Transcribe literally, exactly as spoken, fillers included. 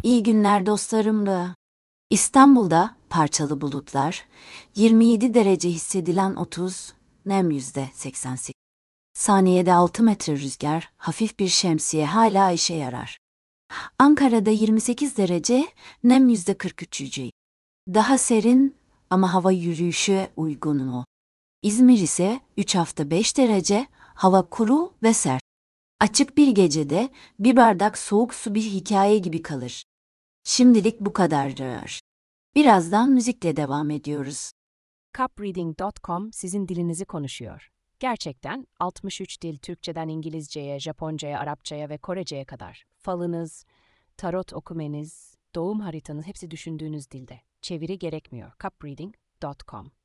İyi günler dostlarımla. İstanbul'da parçalı bulutlar, yirmi yedi derece hissedilen otuz, nem yüzde seksen sekiz. Saniyede altı metre rüzgar, hafif bir şemsiye hala işe yarar. Ankara'da yirmi sekiz derece, nem yüzde kırk üç. Daha serin ama hava yürüyüşe uygun mu? İzmir ise üç hafta beş derece, hava kuru ve sert. Açık bir gecede bir bardak soğuk su bir hikaye gibi kalır. Şimdilik bu kadar. Birazdan müzikle devam ediyoruz. cup reading nokta com sizin dilinizi konuşuyor. Gerçekten altmış üç dil, Türkçeden İngilizceye, Japoncaya, Arapçaya ve Korece'ye kadar. Falınız, tarot okumeniz, doğum haritanız hepsi düşündüğünüz dilde. Çeviri gerekmiyor. cup reading nokta com